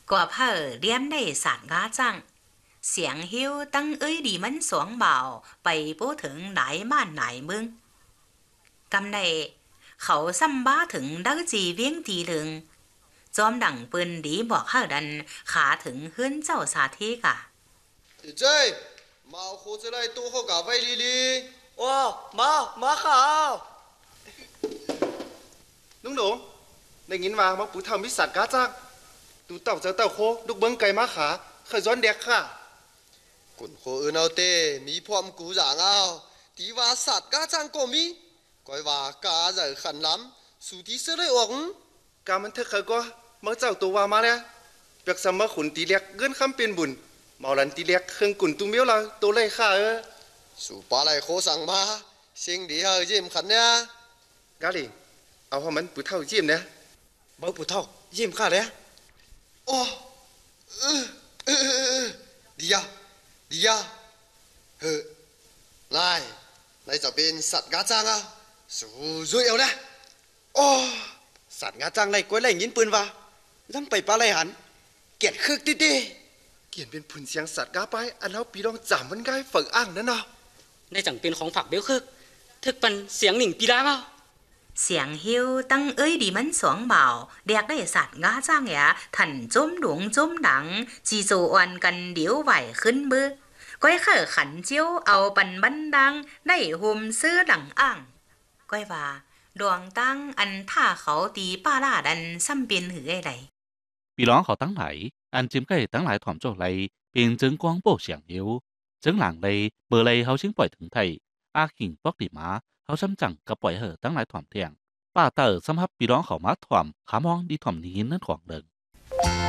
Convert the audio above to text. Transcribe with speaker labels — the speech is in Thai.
Speaker 1: กว่าเผ่อเลี้ยมได้สาดงาจังเสียงหิวตั้งเอ้ยดีมันสวงเบาไปปูถึงไหนม่านไหนมึงกำในเขาซ้ำบ้าถึงดักจีเวียงตีลึงจอมดังปืนดีบอกเฮาดันขาถึงเฮือนเจ้าสาธิกะ
Speaker 2: เจ้มาเอาโคจะไล่ตู้เขากับไว้ลี
Speaker 3: ว้ามาข่าว
Speaker 2: ลุงหนูในยินว่ามาปูทำวิสัทกาจ้างตูเต่าเจ้าเต่าโคลูกเบิ้งไก่มาขาเคยย้อนเด็กค่ะกุนโคเอาเต้มีพร้อมกูอย่างเอาตีว่าสัตว์กาจ้างก็มีก้อยว่ากาจะขันล้ำสุที่เสือได้ออกกามันเถอะเคยก็เมื่อเจ้าตัวว่ามาแล้วเปียกสมมาขุนตีเล็กเงินคำเป็นบุญเมาลันตีเล็กเครื่องกุนตุ้มเมียวเราตัวเลยค่ะสู่ปลาไหลโคสั่งมาเสียงดีเฮาเยี่ยมขันเนี่ยกาลีเอาให้มันปุ๋ยเท่าเยี่ยมเนี่ย
Speaker 3: เบาปู่เท่ายิ้มข้าเลย
Speaker 2: โอ้ดีอะเฮ้นายจะเป็นสัตว์กาจังอ่ะสู้ด้วยเอานะ
Speaker 3: โอ้สัตว์งาจังไล่กล้วยไล่ยินปืนวะยังไปปลาไหลหันเกียดคึกดิ
Speaker 2: เขียนเป็นผุนเสียงสัตว์กาไปอันแล้วปีลองจำมันง่ายฝึกอ่างนั่นเนาะ
Speaker 4: ในจังเป็นของฝักเบลคึกทึกปันเสียงหนิงปีล้างอ่ะ
Speaker 1: เสียงหิวตั้งเอ้ยดีมันสวงเบาเด็กได้สัตว์งาจ้างอย่าทันจมหลวงจมดังจีโจอวนกันเดี๋ยวไหวขึ้นมือก้อยเขอขันเจียวเอาปันบันดังได้หุมซื้อหลังอ่างก้อยว่าดวงตั้งอันท่าเขาตีป้าล่าดันซ้ำเป็นหือไอไร
Speaker 5: 比朗好当来，按尖計當來團做嚟，變整光波上腰，整人嚟無嚟好先擺團體，阿慶搏地馬好心จังกับปล่อยเหอะตั้งหลายถ่อมเทียงป้าเตอร์สำหรับปีร้องเขามาถ่อมขามองดีถ่อมนี้นั่นถ่วงเดิง